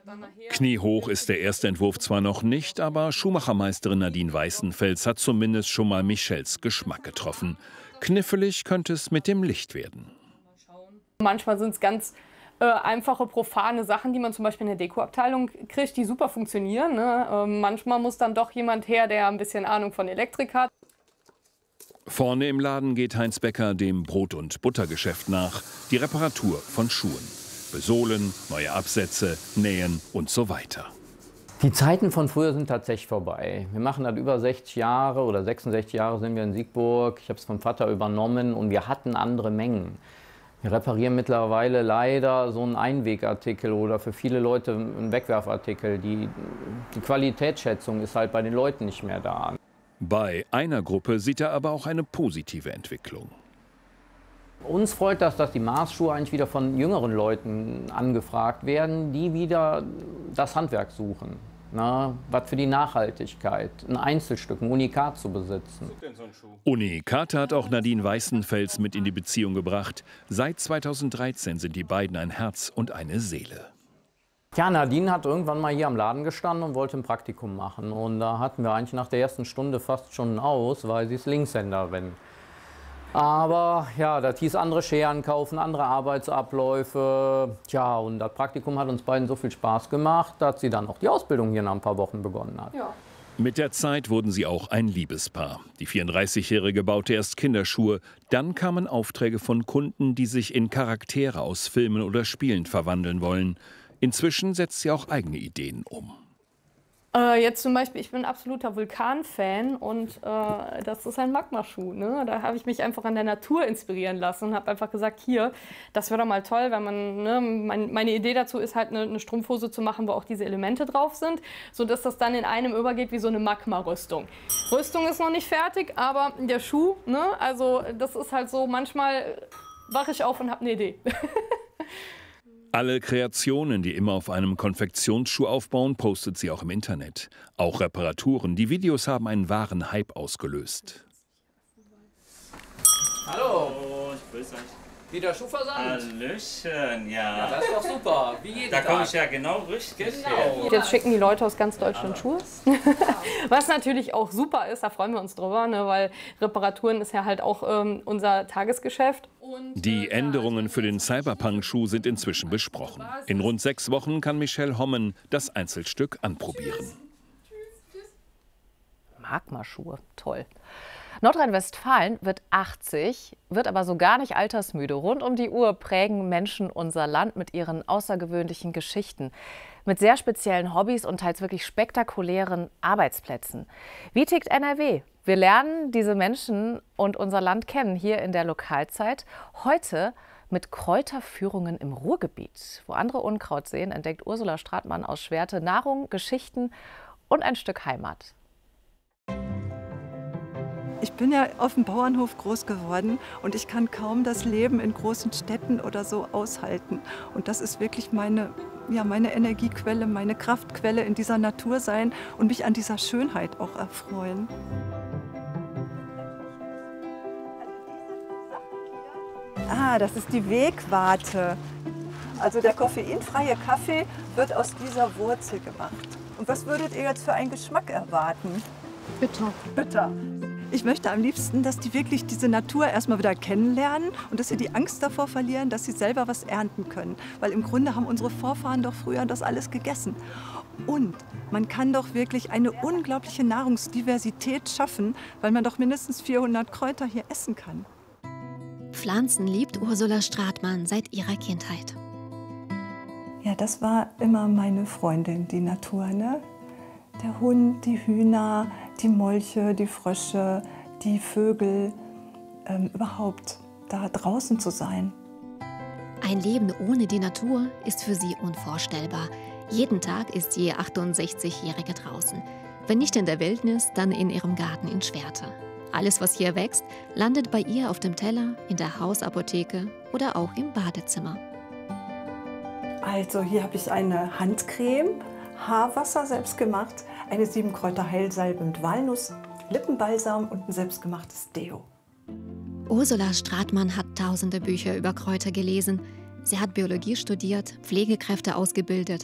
Kniehoch ist der erste Entwurf zwar noch nicht, aber Schuhmachermeisterin Nadine Weißenfels hat zumindest schon mal Michels Geschmack getroffen. Knifflig könnte es mit dem Licht werden. Manchmal sind es ganz einfache, profane Sachen, die man zum Beispiel in der Dekoabteilung kriegt, die super funktionieren. Ne? Manchmal muss dann doch jemand her, der ein bisschen Ahnung von Elektrik hat. Vorne im Laden geht Heinz Becker dem Brot- und Buttergeschäft nach. Die Reparatur von Schuhen. Besohlen, neue Absätze, nähen und so weiter. Die Zeiten von früher sind tatsächlich vorbei. Wir machen das über 60 Jahre oder 66 Jahre sind wir in Siegburg. Ich habe es vom Vater übernommen und wir hatten andere Mengen. Wir reparieren mittlerweile leider so einen Einwegartikel oder für viele Leute einen Wegwerfartikel. Die Qualitätsschätzung ist halt bei den Leuten nicht mehr da. Bei einer Gruppe sieht er aber auch eine positive Entwicklung. Uns freut das, dass die Maßschuhe eigentlich wieder von jüngeren Leuten angefragt werden, die wieder das Handwerk suchen. Na, was für die Nachhaltigkeit, ein Einzelstück, ein Unikat zu besitzen. Unikate hat auch Nadine Weißenfels mit in die Beziehung gebracht. Seit 2013 sind die beiden ein Herz und eine Seele. Ja, Nadine hat irgendwann mal hier am Laden gestanden und wollte ein Praktikum machen. Und da hatten wir eigentlich nach der ersten Stunde fast schon aus, weil sie ist Linkshänderin. Aber ja, das hieß andere Scheren kaufen, andere Arbeitsabläufe. Tja, und das Praktikum hat uns beiden so viel Spaß gemacht, dass sie dann auch die Ausbildung hier nach ein paar Wochen begonnen hat. Ja. Mit der Zeit wurden sie auch ein Liebespaar. Die 34-Jährige baute erst Kinderschuhe. Dann kamen Aufträge von Kunden, die sich in Charaktere aus Filmen oder Spielen verwandeln wollen. Inzwischen setzt sie auch eigene Ideen um. Jetzt zum Beispiel, ich bin absoluter Vulkan-Fan und das ist ein Magmaschuh. Ne? Da habe ich mich einfach an der Natur inspirieren lassen und habe einfach gesagt, hier, das wäre doch mal toll, wenn man, ne, meine Idee dazu ist halt eine Strumpfhose zu machen, wo auch diese Elemente drauf sind, sodass das dann in einem übergeht wie so eine Magma-Rüstung. Rüstung ist noch nicht fertig, aber der Schuh, ne, also das ist halt so, manchmal wache ich auf und habe eine Idee. Alle Kreationen, die immer auf einem Konfektionsschuh aufbauen, postet sie auch im Internet. Auch Reparaturen. Die Videos haben einen wahren Hype ausgelöst. Hallo, ich grüße euch. wieder Schuhversand? Hallöchen, ja. Ja, das ist doch super. Wie jeden Da komme Tag. ich ja genau richtig. Genau. Jetzt schicken die Leute aus ganz Deutschland Schuhe. Was natürlich auch super ist, da freuen wir uns drüber, ne, weil Reparaturen ist ja halt auch unser Tagesgeschäft. Die Änderungen für den Cyberpunk-Schuh sind inzwischen besprochen. In rund 6 Wochen kann Michelle Hommen das Einzelstück anprobieren. Magmaschuhe, toll. Nordrhein-Westfalen wird 80, wird aber so gar nicht altersmüde. Rund um die Uhr prägen Menschen unser Land mit ihren außergewöhnlichen Geschichten, mit sehr speziellen Hobbys und teils wirklich spektakulären Arbeitsplätzen. Wie tickt NRW? Wir lernen diese Menschen und unser Land kennen hier in der Lokalzeit. Heute mit Kräuterführungen im Ruhrgebiet. Wo andere Unkraut sehen, entdeckt Ursula Stratmann aus Schwerte Nahrung, Geschichten und ein Stück Heimat. Ich bin ja auf dem Bauernhof groß geworden und ich kann kaum das Leben in großen Städten oder so aushalten. Und das ist wirklich meine Energiequelle, meine Kraftquelle in dieser Natur sein und mich an dieser Schönheit auch erfreuen. Ah, das ist die Wegwarte. Also der koffeinfreie Kaffee wird aus dieser Wurzel gemacht. Und was würdet ihr jetzt für einen Geschmack erwarten? Bitter. Bitter. Ich möchte am liebsten, dass die wirklich diese Natur erstmal wieder kennenlernen und dass sie die Angst davor verlieren, dass sie selber was ernten können. Weil im Grunde haben unsere Vorfahren doch früher das alles gegessen. Und man kann doch wirklich eine unglaubliche Nahrungsdiversität schaffen, weil man doch mindestens 400 Kräuter hier essen kann. Pflanzen liebt Ursula Stratmann seit ihrer Kindheit. Ja, das war immer meine Freundin, die Natur, ne? Der Hund, die Hühner, die Molche, die Frösche, die Vögel, überhaupt da draußen zu sein. Ein Leben ohne die Natur ist für sie unvorstellbar. Jeden Tag ist die 68-Jährige draußen. Wenn nicht in der Wildnis, dann in ihrem Garten in Schwerte. Alles, was hier wächst, landet bei ihr auf dem Teller, in der Hausapotheke oder auch im Badezimmer. Also hier habe ich eine Handcreme, Haarwasser selbst gemacht, eine 7-Kräuter-Heilsalbe mit Walnuss, Lippenbalsam und ein selbstgemachtes Deo. Ursula Stratmann hat tausende Bücher über Kräuter gelesen. Sie hat Biologie studiert, Pflegekräfte ausgebildet